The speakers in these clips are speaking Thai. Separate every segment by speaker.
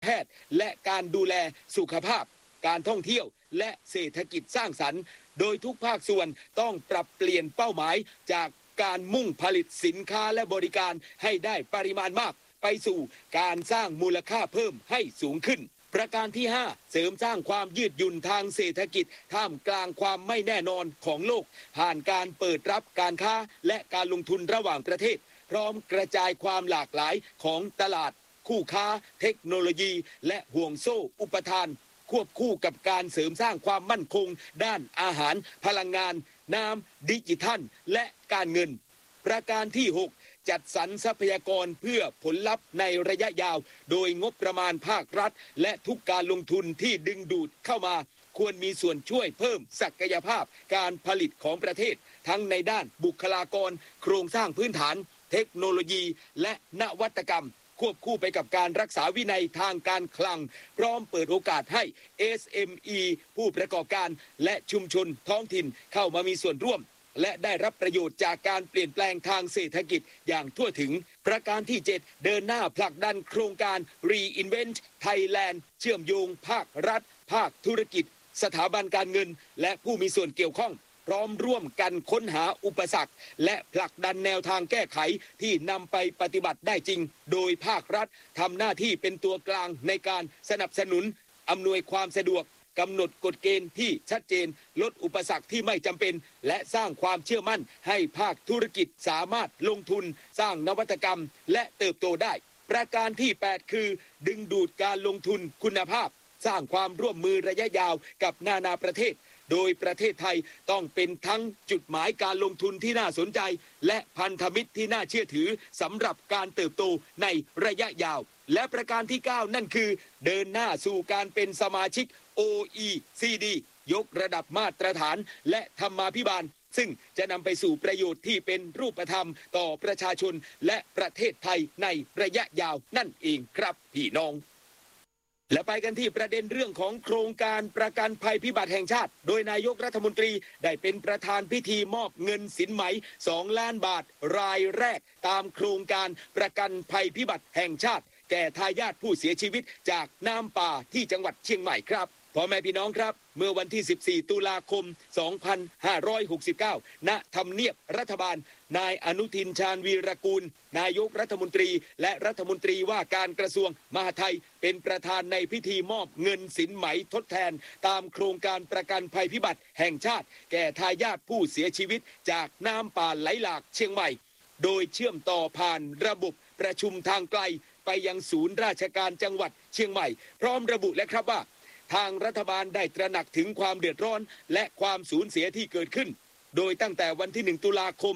Speaker 1: ทย์และการดูแลสุขภาพการท่องเที่ยวและเศรษฐกิจสร้างสรรค์โดยทุกภาคส่วนต้องปรับเปลี่ยนเป้าหมายจากการมุ่งผลิตสินค้าและบริการให้ได้ปริมาณมากไปสู่การสร้างมูลค่าเพิ่มให้สูงขึ้นประการที่ 5 เสริมสร้างความยืดหยุ่นทางเศรษฐกิจท่ามกลางความไม่แน่นอนของโลกผ่านการเปิดรับการค้าและการลงทุนระหว่างประเทศพร้อมกระจายความหลากหลายของตลาดคู่ค้าเทคโนโลยีและห่วงโซ่อุปทานควบคู่กับการเสริมสร้างความมั่นคงด้านอาหารพลังงานน้ำดิจิทัลและการเงินประการที่ 6 จัดสรรทรัพยากรเพื่อผลลัพธ์ในระยะยาวโดยงบประมาณภาครัฐและทุกการลงทุนที่ดึงดูดเข้ามาควรมีส่วนช่วยเพิ่มศักยภาพการผลิตของประเทศทั้งในด้านบุคลากรโครงสร้างพื้นฐานเทคโนโลยีและนวัตกรรมควบคู่ไปกับการรักษาวินัยทางการคลังพร้อมเปิดโอกาสให้ SME ผู้ประกอบการและชุมชนท้องถิ่นเข้ามามีส่วนร่วมและได้รับประโยชน์จากการเปลี่ยนแปลงทางเศรษฐกิจอย่างทั่วถึงประการที่ 7 เดินหน้าผลักดันโครงการ Reinvent Thailand เชื่อมโยงภาครัฐภาคธุรกิจสถาบันการเงินและผู้มีส่วนเกี่ยวข้องพร้อมร่วมกันค้นหาอุปสรรคและผลักดันแนวทางแก้ไขที่นำไปปฏิบัติได้จริงโดยภาครัฐทำหน้าที่เป็นตัวกลางในการสนับสนุนอำนวยความสะดวกกำหนดกฎเกณฑ์ที่ชัดเจนลดอุปสรรคที่ไม่จำเป็นและสร้างความเชื่อมั่นให้ภาคธุรกิจสามารถลงทุนสร้างนวัตกรรมและเติบโตได้ประการที่ 8 คือดึงดูดการลงทุนคุณภาพสร้างความร่วมมือระยะยาวกับนานาประเทศโดยประเทศไทยต้องเป็นทั้งจุดหมายการลงทุนที่น่าสนใจและพันธมิตรที่น่าเชื่อถือสำหรับการเติบโตในระยะยาวและประการที่ 9 นั่นคือเดินหน้าสู่การเป็นสมาชิก OECD ยกระดับมาตรฐานและธรรมาภิบาลซึ่งจะนำไปสู่ประโยชน์ที่เป็นรูปธรรมต่อประชาชนและประเทศไทยในระยะยาวนั่นเองครับพี่น้องและไปกันที่ประเด็นเรื่องของโครงการประกันภัยพิบัติแห่งชาติโดยนายกรัฐมนตรีได้เป็นประธานพิธีมอบเงินสินไหม2 ล้านบาทรายแรกตามโครงการประกันภัยพิบัติแห่งชาติแก่ทายาทผู้เสียชีวิตจากน้ำป่าที่จังหวัดเชียงใหม่ครับพ่อแม่พี่น้องครับเมื่อวันที่ 14 ตุลาคม 2569 ณ ทำเนียบรัฐบาลนายอนุทินชาญวีรกูลนายกรัฐมนตรีและรัฐมนตรีว่าการกระทรวงมหาดไทยเป็นประธานในพิธีมอบเงินสินไหมทดแทนตามโครงการประกันภัยพิบัติแห่งชาติแก่ทายาทผู้เสียชีวิตจากน้ำป่าไหลหลากเชียงใหม่โดยเชื่อมต่อผ่านระบบประชุมทางไกลไปยังศูนย์ราชการจังหวัดเชียงใหม่พร้อมระบุและครับว่าทางรัฐบาลได้ตระหนักถึงความเดือดร้อนและความสูญเสียที่เกิดขึ้นโดยตั้งแต่วันที่ 1 ตุลาคม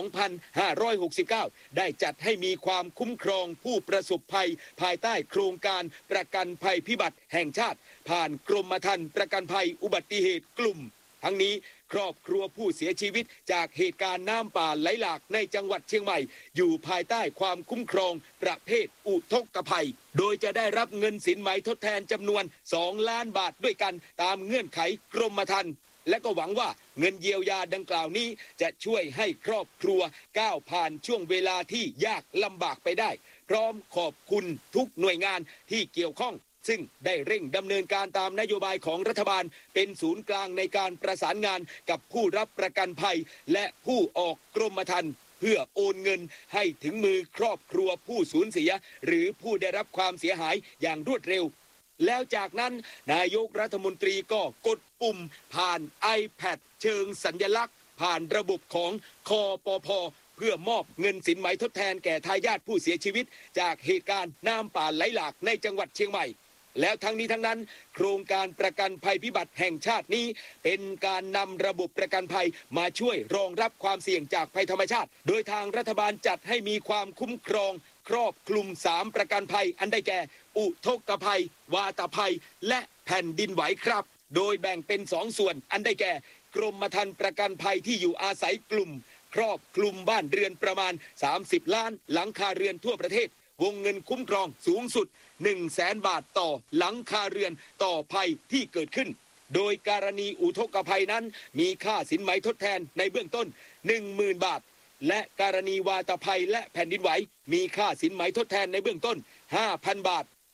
Speaker 1: 2569 ได้จัดให้มีความคุ้มครองผู้ประสบภัยภายใต้โครงการประกันภัยพิบัติแห่งชาติผ่านกรมธรรม์ประกันภัยอุบัติเหตุกลุ่มทั้งนี้ครอบครัวผู้เสียชีวิตจากเหตุการณ์น้ำป่าไหลหลากในจังหวัดเชียงใหม่อยู่ภายใต้ความคุ้มครองประเภทอุทกภัยโดยจะได้รับเงินสินไหมทดแทนจำนวน 2 ล้านบาทด้วยกันตามเงื่อนไขกรมธรรม์และก็หวังว่าเงินเยียวยาดังกล่าวนี้จะช่วยให้ครอบครัวก้าวผ่านช่วงเวลาที่ยากลำบากไปได้พร้อมขอบคุณทุกหน่วยงานที่เกี่ยวข้องซึ่งได้เร่งดำเนินการตามนโยบายของรัฐบาลเป็นศูนย์กลางในการประสานงานกับผู้รับประกันภัยและผู้ออกกรมธรรม์เพื่อโอนเงินให้ถึงมือครอบครัวผู้สูญเสียหรือผู้ได้รับความเสียหายอย่างรวดเร็วแล้วจากนั้นนายกรัฐมนตรีก็กดปุ่มผ่าน iPad เชิงสัญลักษณ์ผ่านระบบของคปภ.เพื่อมอบเงินสินไหมทดแทนแก่ทายาทผู้เสียชีวิตจากเหตุการณ์น้ำป่าไหลหลากในจังหวัดเชียงใหม่แล้วทั้งนี้ทั้งนั้นโครงการประกันภัยพิบัติแห่งชาตินี้เป็นการนำระบบประกันภัยมาช่วยรองรับความเสี่ยงจากภัยธรรมชาติโดยทางรัฐบาลจัดให้มีความคุ้มครองครอบคลุม3ประกันภัยอันได้แก่อุทกภัยวาตภัยและแผ่นดินไหวครับโดยแบ่งเป็น2ส่วนอันได้แก่กรมธรรม์ประกันภัยที่อยู่อาศัยกลุ่มครอบคลุมบ้านเรือนประมาณ30 ล้านหลังคาเรือนทั่วประเทศวงเงินคุ้มครองสูงสุด100,000 บาทต่อหลังคาเรือนต่อภัยที่เกิดขึ้นโดยกรณีอุทกภัยนั้นมีค่าสินไหมทดแทนในเบื้องต้น 10,000 บาทและกรณีวาตภัยและแผ่นดินไหวมีค่าสินไหมทดแทนในเบื้องต้น 5,000 บาท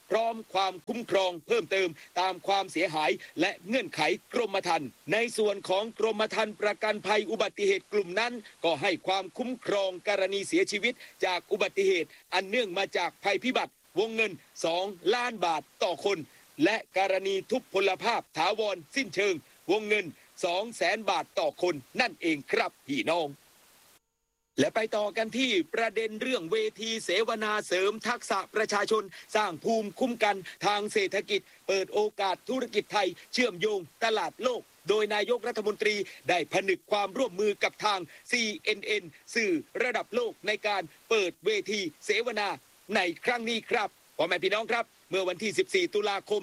Speaker 1: พร้อมความคุ้มครองเพิ่มเติมตามความเสียหายและเงื่อนไขกรมธรรม์ในส่วนของกรมธรรม์ประกันภัยอุบัติเหตุกลุ่มนั้นก็ให้ความคุ้มครองกรณีเสียชีวิตจากอุบัติเหตุอันเนื่องมาจากภัยพิบัติวงเงิน2 ล้านบาทต่อคนและกรณีทุพพลภาพถาวรสิ้นเชิงวงเงิน200,000 บาทต่อคนนั่นเองครับพี่น้องและไปต่อกันที่ประเด็นเรื่องเวทีเสวนาเสริมทักษะประชาชนสร้างภูมิคุ้มกันทางเศรษฐกิจเปิดโอกาสธุรกิจไทยเชื่อมโยงตลาดโลกโดยนายกรัฐมนตรีได้ผนึกความร่วมมือกับทาง CNN สื่อระดับโลกในการเปิดเวทีเสวนาในครั้งนี้ครับพ่อแม่พี่น้องครับเมื่อวันที่ 14 ตุลาคม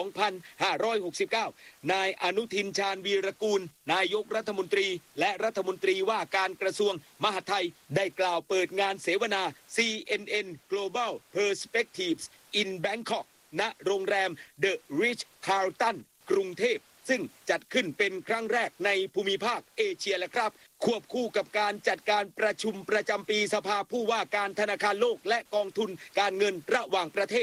Speaker 1: 2569 นายอนุทินชาญวีรกูลนายกรัฐมนตรีและรัฐมนตรีว่าการกระทรวงมหาดไทยได้กล่าวเปิดงานเสวนา CNN Global Perspectives in Bangkok ณ โรงแรม The Ritz-Carlton กรุงเทพซึ่งจัดขึ้นเป็นครั้งแรกในภูมิภาคเอเชียและครับควบคู่กับการจัดการประชุมประจำปีสภาผู้ว่าการธนาคารโลกและกองทุนการเงินระหว่างประเทศ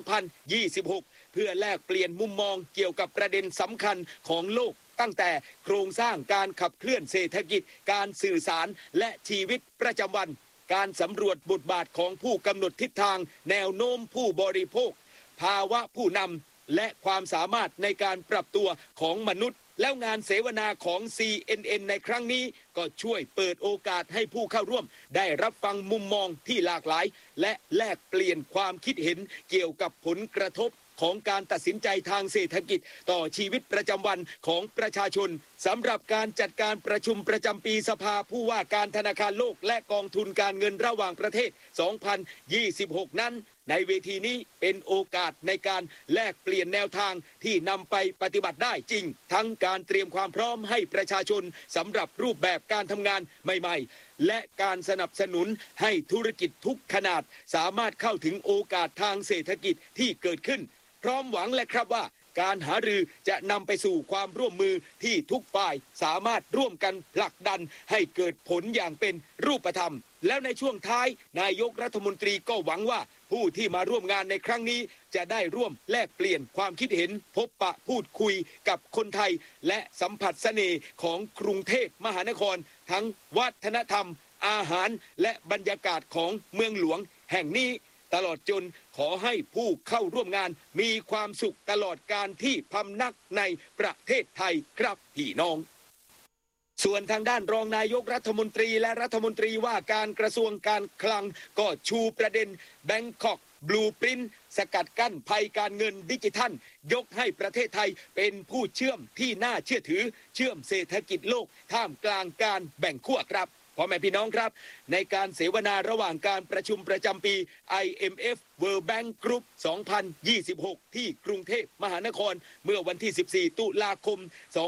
Speaker 1: 2026 เพื่อแลกเปลี่ยนมุมมองเกี่ยวกับประเด็นสำคัญของโลกตั้งแต่โครงสร้างการขับเคลื่อนเศรษฐกิจการสื่อสารและชีวิตประจำวันการสำรวจบทบาทของผู้กำหนดทิศทางแนวโน้มผู้บริโภคภาวะผู้นำและความสามารถในการปรับตัวของมนุษย์แล้วงานเสวนาของ CNN ในครั้งนี้ก็ช่วยเปิดโอกาสให้ผู้เข้าร่วมได้รับฟังมุมมองที่หลากหลายและแลกเปลี่ยนความคิดเห็นเกี่ยวกับผลกระทบของการตัดสินใจทางเศรษฐกิจต่อชีวิตประจำวันของประชาชนสำหรับการจัดการประชุมประจำปีสภาผู้ว่าการธนาคารโลกและกองทุนการเงินระหว่างประเทศ 2026 นั้นในเวทีนี้เป็นโอกาสในการแลกเปลี่ยนแนวทางที่นำไปปฏิบัติได้จริงทั้งการเตรียมความพร้อมให้ประชาชนสำหรับรูปแบบการทำงานใหม่ๆและการสนับสนุนให้ธุรกิจทุกขนาดสามารถเข้าถึงโอกาสทางเศรษฐกิจที่เกิดขึ้นพร้อมหวังและครับว่าการหารือจะนำไปสู่ความร่วมมือที่ทุกฝ่ายสามารถร่วมกันผลักดันให้เกิดผลอย่างเป็นรูปธรรมแล้วในช่วงท้ายนายกรัฐมนตรีก็หวังว่าผู้ที่มาร่วมงานในครั้งนี้จะได้ร่วมแลกเปลี่ยนความคิดเห็นพบปะพูดคุยกับคนไทยและสัมผัสเสน่ห์ของกรุงเทพมหานครทั้งวัฒนธรรมอาหารและบรรยากาศของเมืองหลวงแห่งนี้ตลอดจนขอให้ผู้เข้าร่วมงานมีความสุขตลอดการที่พำนักในประเทศไทยครับพี่น้องส่วนทางด้านรองนายกรัฐมนตรีและรัฐมนตรีว่าการกระทรวงการคลังก็ชูประเด็น Bangkok Blueprint สกัดกั้นภัยการเงินดิจิทัลยกให้ประเทศไทยเป็นผู้เชื่อมที่น่าเชื่อถือเชื่อมเศรษฐกิจโลกท่ามกลางการแบ่งขั้วครับพ่อแม่พี่น้องครับในการเสวนาระหว่างการประชุมประจำปี IMF World Bank Group 2026 ที่กรุงเทพมหานครเมื่อวันที่ 14 ตุลาคม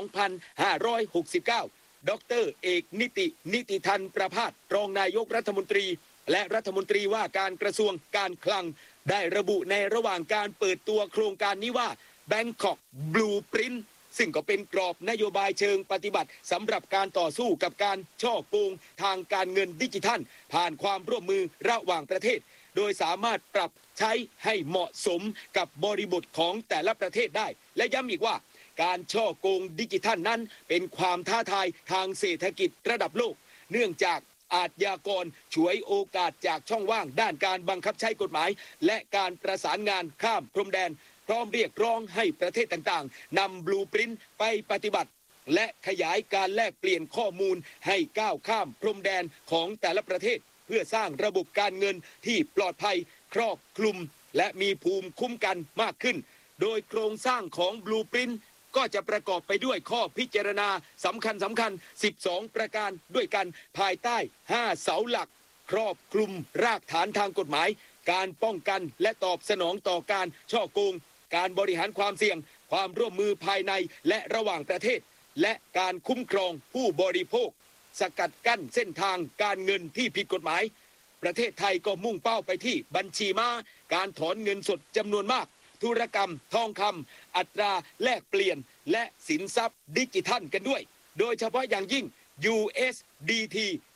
Speaker 1: 2569 ดร.เอกนิติธันประภาสรองนายกรัฐมนตรีและรัฐมนตรีว่าการกระทรวงการคลังได้ระบุในระหว่างการเปิดตัวโครงการนี้ว่า Bangkok Blueprintซึ่งก็เป็นกรอบนโยบายเชิงปฏิบัติสำหรับการต่อสู้กับการช่อโกงทางการเงินดิจิทัลผ่านความร่วมมือระหว่างประเทศโดยสามารถปรับใช้ให้เหมาะสมกับบริบทของแต่ละประเทศได้และย้ำอีกว่าการช่อโกงดิจิทัลนั้นเป็นความท้าทายทางเศรษฐกิจระดับโลกเนื่องจากอาชญากรฉวยโอกาสจากช่องว่างด้านการบังคับใช้กฎหมายและการประสานงานข้ามพรมแดนพร้อมเรียกร้องให้ประเทศต่างๆนำบลูพรินต์ไปปฏิบัติและขยายการแลกเปลี่ยนข้อมูลให้ก้าวข้ามพรมแดนของแต่ละประเทศเพื่อสร้างระบบการเงินที่ปลอดภัยครอบคลุมและมีภูมิคุ้มกันมากขึ้นโดยโครงสร้างของบลูพรินต์ก็จะประกอบไปด้วยข้อพิจารณาสำคัญ12 ประการด้วยกันภายใต้5เสาหลักครอบคลุมรากฐานทางกฎหมายการป้องกันและตอบสนองต่อการช่อโกงการบริหารความเสี่ยงความร่วมมือภายในและระหว่างประเทศและการคุ้มครองผู้บริโภคสกัดกั้นเส้นทางการเงินที่ผิดกฎหมายประเทศไทยก็มุ่งเป้าไปที่บัญชีม้าการถอนเงินสดจำนวนมากธุรกรรมทองคำอัตราแลกเปลี่ยนและสินทรัพย์ดิจิทัลกันด้วยโดยเฉพาะอย่างยิ่ง USDT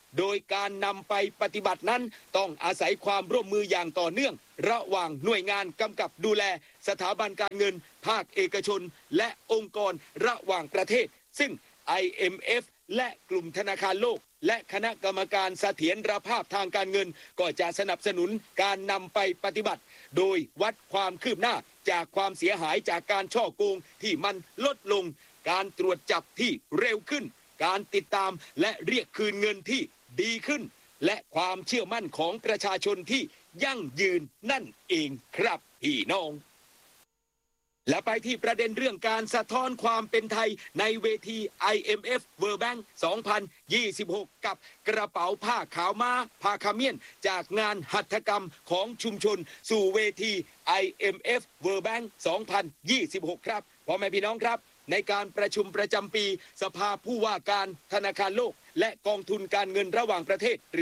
Speaker 1: โดยการนำไปปฏิบัตินั้นต้องอาศัยความร่วมมืออย่างต่อเนื่องระหว่างหน่วยงานกำกับดูแลสถาบันการเงินภาคเอกชนและองค์กรระหว่างประเทศซึ่ง IMF และกลุ่มธนาคารโลกและคณะกรรมการเสถียรภาพทางการเงินก็จะสนับสนุนการนำไปปฏิบัติโดยวัดความคืบหน้าจากความเสียหายจากการฉ้อโกงที่มันลดลงการตรวจจับที่เร็วขึ้นการติดตามและเรียกคืนเงินที่ดีขึ้นและความเชื่อมั่นของประชาชนที่ยั่งยืนนั่นเองครับพี่น้องและไปที่ประเด็นเรื่องการสะท้อนความเป็นไทยในเวที IMF World Bank 2026 กับกระเป๋าผ้าขาวม้าผ้าขมิ้นจากงานหัตถกรรมของชุมชนสู่เวที IMF World Bank 2026 ครับพ่อแม่พี่น้องครับในการประชุมประจำปีสภาผู้ว่าการธนาคารโลกและกองทุนการเงินระหว่างประเทศหรือ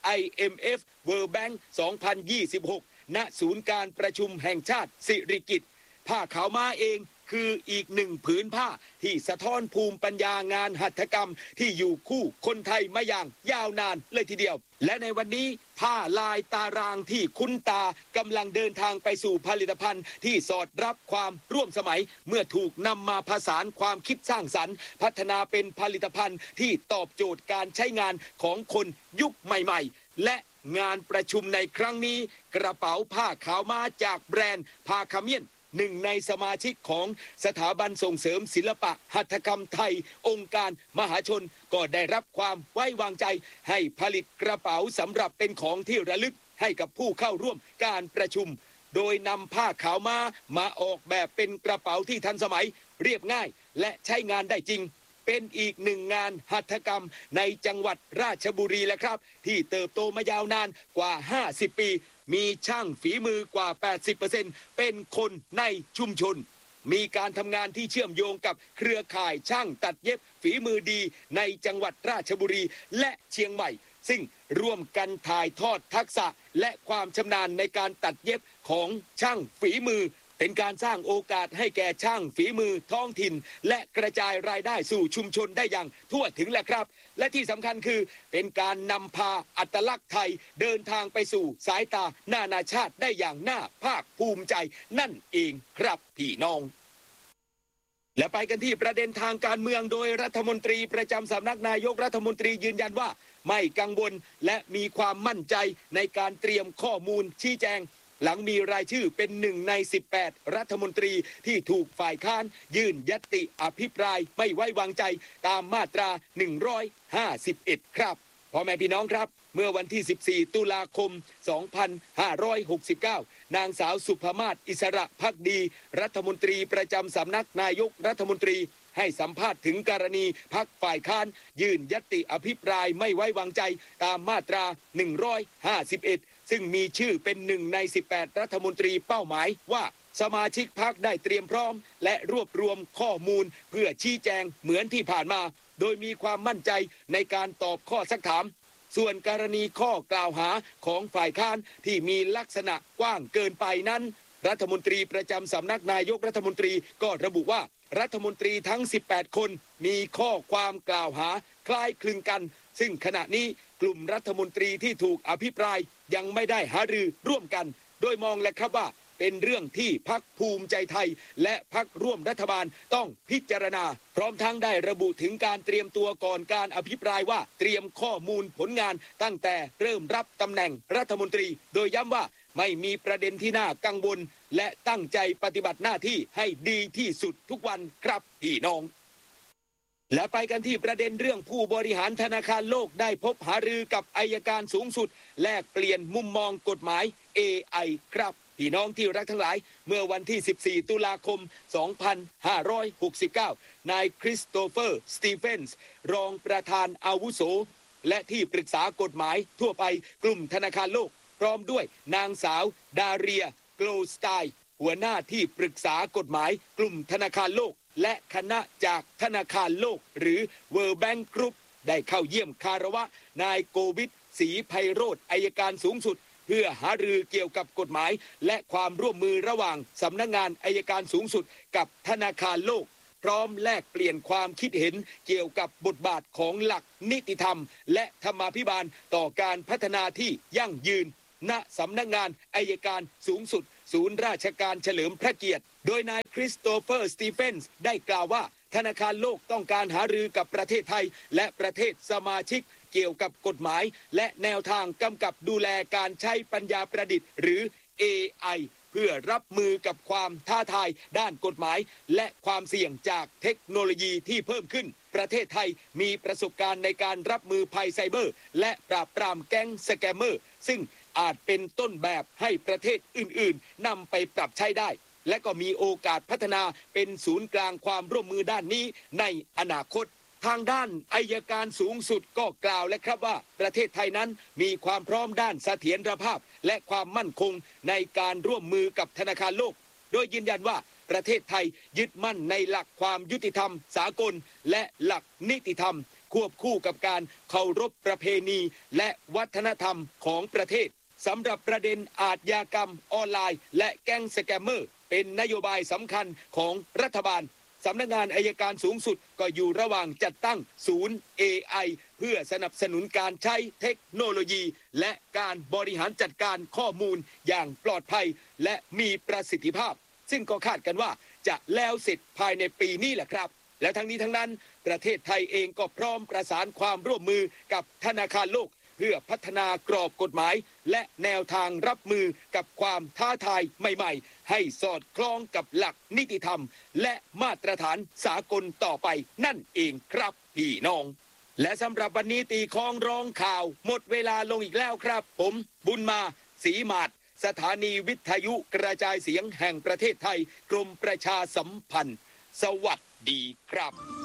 Speaker 1: IMF World Bank 2026 ณ ศูนย์การประชุมแห่งชาติสิริกิติ์ผ้าขาวม้าเองคืออีกหนึ่งผืนผ้าที่สะท้อนภูมิปัญญางานหัตถกรรมที่อยู่คู่คนไทยมาอย่างยาวนานเลยทีเดียวและในวันนี้ผ้าลายตารางที่คุ้นตากำลังเดินทางไปสู่ผลิตภัณฑ์ที่สอดรับความร่วมสมัยเมื่อถูกนำมาผสานความคิดสร้างสรรค์พัฒนาเป็นผลิตภัณฑ์ที่ตอบโจทย์การใช้งานของคนยุคใหม่ๆและงานประชุมในครั้งนี้กระเป๋าผ้าขาวม้าจากแบรนด์ผ้าขมิ้นหนึ่งในสมาชิกของสถาบันส่งเสริมศิลปะหัตถกรรมไทยองค์การมหาชนก็ได้รับความไว้วางใจให้ผลิตกระเป๋าสำหรับเป็นของที่ระลึกให้กับผู้เข้าร่วมการประชุมโดยนำผ้าขาวม้ามาออกแบบเป็นกระเป๋าที่ทันสมัยเรียบง่ายและใช้งานได้จริงเป็นอีกหนึ่งงานหัตถกรรมในจังหวัดราชบุรีแล้วครับที่เติบโตมายาวนานกว่า50ปีมีช่างฝีมือกว่า 80% เป็นคนในชุมชนมีการทำงานที่เชื่อมโยงกับเครือข่ายช่างตัดเย็บฝีมือดีในจังหวัดราชบุรีและเชียงใหม่ซึ่งร่วมกันถ่ายทอดทักษะและความชำนาญในการตัดเย็บของช่างฝีมือเป็นการสร้างโอกาสให้แก่ช่างฝีมือท้องถิ่นและกระจายรายได้สู่ชุมชนได้อย่างทั่วถึงแหละครับและที่สำคัญคือเป็นการนำพาอัตลักษณ์ไทยเดินทางไปสู่สายตานานาชาติได้อย่างน่าภาคภูมิใจนั่นเองครับพี่น้องและไปกันที่ประเด็นทางการเมืองโดยรัฐมนตรีประจำสำนักนายกรัฐมนตรียืนยันว่าไม่กังวลและมีความมั่นใจในการเตรียมข้อมูลชี้แจงหลังมีรายชื่อเป็น1 ใน 18 รัฐมนตรีที่ถูกฝ่ายค้านยื่นญัตติอภิปรายไม่ไว้วางใจตามมาตรา 151 ครับพ่อแม่พี่น้องครับเมื่อวันที่ 14 ตุลาคม 2569 นางสาวสุภมาศ อิสระภักดีรัฐมนตรีประจำสำนักนายกรัฐมนตรีให้สัมภาษณ์ถึงกรณีพรรคฝ่ายค้านยื่นญัตติอภิปรายไม่ไว้วางใจตามมาตรา 151 ซึ่งมีชื่อเป็น1 ใน 18 รัฐมนตรีเป้าหมายว่าสมาชิกพรรคได้เตรียมพร้อมและรวบรวมข้อมูลเพื่อชี้แจงเหมือนที่ผ่านมาโดยมีความมั่นใจในการตอบข้อซักถามส่วนกรณีข้อกล่าวหาของฝ่ายค้านที่มีลักษณะกว้างเกินไปนั้นรัฐมนตรีประจำสำนักนายกรัฐมนตรีก็ระบุว่ารัฐมนตรีทั้ง 18 คนมีข้อความกล่าวหาคล้ายคลึงกันซึ่งขณะนี้กลุ่มรัฐมนตรีที่ถูกอภิปรายยังไม่ได้หารือร่วมกันโดยมองแหละครับว่าเป็นเรื่องที่พรรคภูมิใจไทยและพรรคร่วมรัฐบาลต้องพิจารณาพร้อมทั้งได้ระบุถึงการเตรียมตัวก่อนการอภิปรายว่าเตรียมข้อมูลผลงานตั้งแต่เริ่มรับตำแหน่งรัฐมนตรีโดยย้ำว่าไม่มีประเด็นที่น่ากังวลและตั้งใจปฏิบัติหน้าที่ให้ดีที่สุดทุกวันครับพี่น้องและไปกันที่ประเด็นเรื่องผู้บริหารธนาคารโลกได้พบหารือกับอัยการสูงสุดแลกเปลี่ยนมุมมองกฎหมาย AI ครับพี่น้องที่รักทั้งหลายเมื่อวันที่ 14 ตุลาคม 2569 นายคริสโตเฟอร์ สตีเฟนส์รองประธานอาวุโสและที่ปรึกษากฎหมายทั่วไปกลุ่มธนาคารโลกพร้อมด้วยนางสาวดาเรียโกลสไตน์หัวหน้าที่ปรึกษากฎหมายกลุ่มธนาคารโลกและคณะจากธนาคารโลกหรือ World Bank Group ได้เข้าเยี่ยมคารวะนายโกวิทศรีไพโรจน์อัยการสูงสุดเพื่อหารือเกี่ยวกับกฎหมายและความร่วมมือระหว่างสำนักงานอัยการสูงสุดกับธนาคารโลกพร้อมแลกเปลี่ยนความคิดเห็นเกี่ยวกับบทบาทของหลักนิติธรรมและธรรมาภิบาลต่อการพัฒนาที่ยั่งยืนณสำนักงานอัยการสูงสุดศูนย์ราชการเฉลิมพระเกียรติโดยนายคริสโตเฟอร์สตีเฟนส์ได้กล่าวว่าธนาคารโลกต้องการหารือกับประเทศไทยและประเทศสมาชิกเกี่ยวกับกฎหมายและแนวทางกำกับดูแลการใช้ปัญญาประดิษฐ์หรือ AI เพื่อรับมือกับความท้าทายด้านกฎหมายและความเสี่ยงจากเทคโนโลยีที่เพิ่มขึ้นประเทศไทยมีประสบการณ์ในการรับมือภัยไซเบอร์และปราบปรามแก๊งสแกมเมอร์ซึ่งอาจเป็นต้นแบบให้ประเทศอื่นๆนำไปปรับใช้ได้และก็มีโอกาสพัฒนาเป็นศูนย์กลางความร่วมมือด้านนี้ในอนาคตทางด้านอัยการสูงสุดก็กล่าวและครับว่าประเทศไทยนั้นมีความพร้อมด้านเสถียรภาพและความมั่นคงในการร่วมมือกับธนาคารโลกโดยยืนยันว่าประเทศไทยยึดมั่นในหลักความยุติธรรมสากลและหลักนิติธรรมควบคู่กับการเคารพประเพณีและวัฒนธรรมของประเทศสำหรับประเด็นอาชญากรรมออนไลน์และแก๊งสแกมเมอร์เป็นนโยบายสำคัญของรัฐบาลสำนักงานอัยการสูงสุดก็อยู่ระหว่างจัดตั้งศูนย์ AI เพื่อสนับสนุนการใช้เทคโนโลยีและการบริหารจัดการข้อมูลอย่างปลอดภัยและมีประสิทธิภาพซึ่งก็คาดกันว่าจะแล้วเสร็จภายในปีนี้แหละครับและทั้งนี้ทั้งนั้นประเทศไทยเองก็พร้อมประสานความร่วมมือกับธนาคารโลกเพื่อพัฒนากรอบกฎหมายและแนวทางรับมือกับความท้าทายใหม่ๆให้สอดคล้องกับหลักนิติธรรมและมาตรฐานสากลต่อไปนั่นเองครับพี่น้องและสำหรับวันนี้ตีคล้องร้องข่าวหมดเวลาลงอีกแล้วครับผมบุญมาศรีมาศสถานีวิทยุกระจายเสียงแห่งประเทศไทยกรมประชาสัมพันธ์สวัสดีครับ